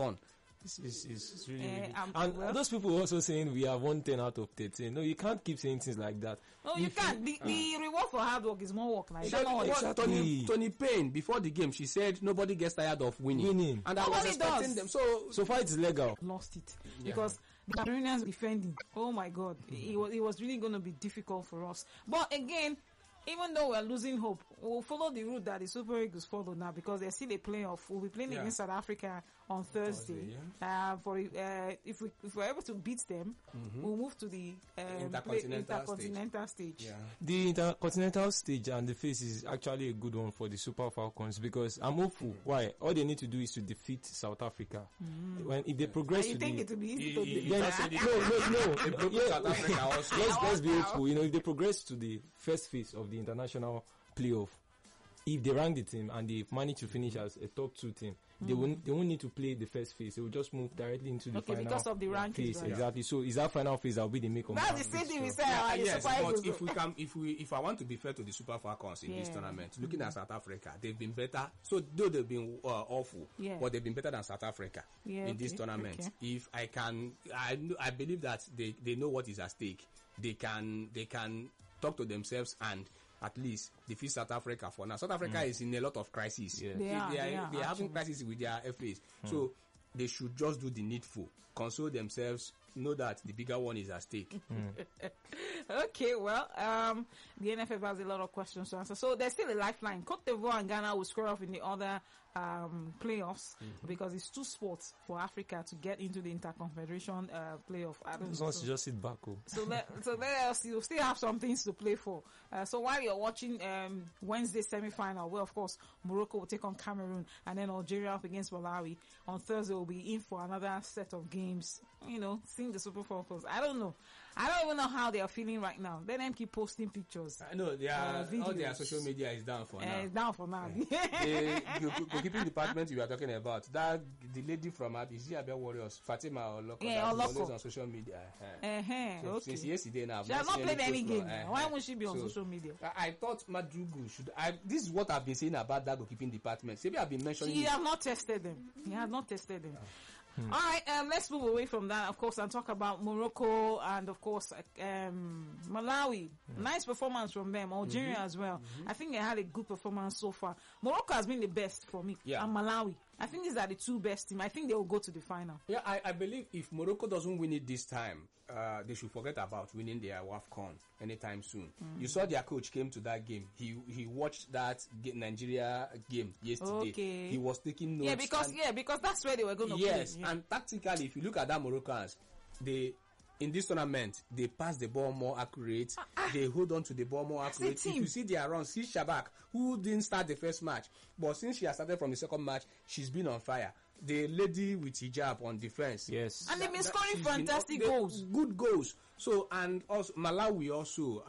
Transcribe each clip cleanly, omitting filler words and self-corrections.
AFCON. It's really, really. And those people also saying we have won 10 out of 13. No, you can't keep saying things like that. No, you can't. The reward for hard work is more work. Like, exactly. Tony Payne, before the game, she said nobody gets tired of winning. And I was expecting them. So far it's legal. Lost it. Because the Cameroonians defending. Oh my God. It was really going to be difficult for us. But again, even though we're losing hope, we'll follow the route that the Super Eagles follow now, because there's still a playoff. We'll be playing against South Africa on Thursday. If we're able to beat them, we'll move to the intercontinental stage. Yeah. The intercontinental stage and the phase is actually a good one for the Super Falcons, because I'm hopeful. Why? All they need to do is to defeat South Africa. If they progress, you think it will be easy to defeat? No. South Africa also. Let's be hopeful. If they progress to the first phase of the international playoff, if they rank the team and they manage to finish as a top 2 team, they won't need to play the first phase. They will just move directly into the final because of the rankings phase. Right? Exactly. So is that final phase that will be the make or That's the same thing we said. Yes, but if I want to be fair to the Super Falcons in this tournament, looking at South Africa, they've been better. So though they've been awful, but they've been better than South Africa in this tournament. Okay. If I can, I believe that they know what is at stake. They can talk to themselves and at least defeat South Africa for now. South Africa is in a lot of crises. Yeah. They are having crises with their FAs. So they should just do the needful, console themselves, know that the bigger one is at stake. Okay, well, the NFF has a lot of questions to answer. So there's still a lifeline. Cote d'Ivoire and Ghana will square off in the other playoffs because it's 2 spots for Africa to get into the Interconfederation playoff. So just sit back. So let us, you'll still have some things to play for. So while you're watching Wednesday semi-final, well, of course, Morocco will take on Cameroon, and then Algeria up against Malawi. On Thursday, we'll be in for another set of games. Seeing the Super Falcons. I don't know. I don't even know how they are feeling right now. Let them keep posting pictures. I know all their social media is down for now. It's down for now. The goalkeeping department you are talking about, the lady from Abe Warriors, Fatima Oloko, always on social media. Since yesterday now, she has not played any game. Why won't she be on social media? I thought Madrugu should. This is what I've been saying about that goalkeeping department. Maybe I've been mentioning. He has not tested them. All right, let's move away from that, of course, and talk about Morocco and, of course, Malawi. Nice performance from them. Algeria as well. I think they had a good performance so far. Morocco has been the best for me. And Malawi. I think these are the 2 best teams. I think they will go to the final. Yeah, I believe if Morocco doesn't win it this time, they should forget about winning their WAFCON anytime soon. You saw their coach came to that game. He watched that Nigeria game yesterday. Okay. He was taking notes. Because that's where they were going to play. Yes, and tactically, if you look at that Moroccans, in this tournament, they pass the ball more accurate. They hold on to the ball more accurate. If you see their run, see Shabak, who didn't start the first match, but since she has started from the second match, she's been on fire. The lady with hijab on defense. Yes. And they've been scoring fantastic goals. Good goals. So, and also, Malawi also,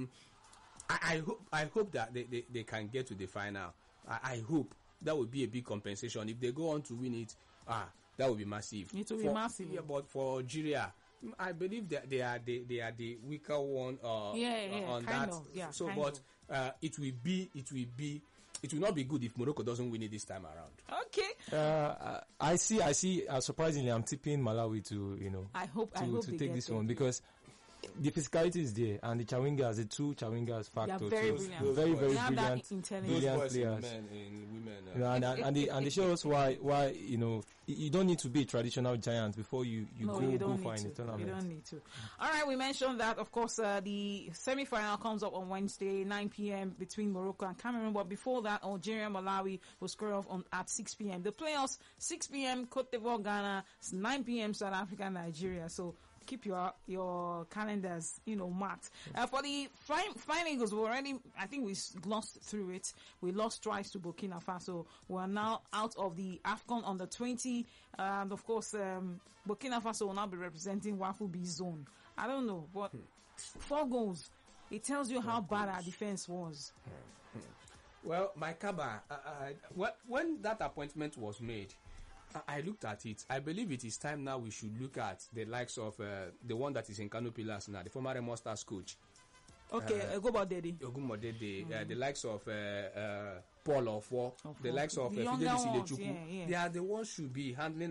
I hope that they can get to the final. I hope that would be a big compensation. If they go on to win it, that would be massive. It will be massive. Yeah, but for Algeria, I believe that they are the weaker one on that. Yeah, so, it will not be good if Morocco doesn't win it this time around. Okay. I see. Surprisingly, I'm tipping Malawi to I hope to take this one because the physicality is there, and the Chawingas, the 2 Chawingas factor. They are very brilliant. Very brilliant players. Men and women. And they show us why you don't need to be a traditional giant before you go far in the tournament. You don't need to. All right, we mentioned that, of course, the semi-final comes up on Wednesday, 9 p.m. between Morocco and Cameroon. But before that, Algeria and Malawi will square off at 6 p.m. The playoffs, 6 p.m. Cote d'Ivoire, Ghana, 9 p.m. South Africa, Nigeria. So keep your calendars, marked. For the Flying Eagles, I think we lost through it. We lost twice to Burkina Faso. We are now out of the AFCON under 20. And of course, Burkina Faso will now be representing Wafu B zone. I don't know, but 4 goals. It tells you how bad our defense was. Well, my Kaba, when that appointment was made, I looked at it. I believe it is time now we should look at the likes of the one that is in Kano Pillars now, the former Remo Stars coach. Okay, Ogunmodede. The likes of Paul Ofo, the likes of Fidelis Ilechukwu. They are the ones should be handling